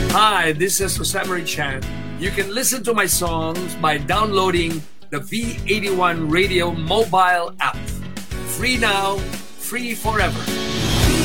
Hi, this is Osamari Chan. You can listen to my songs by downloading the V81 Radio mobile app. Free now, free forever.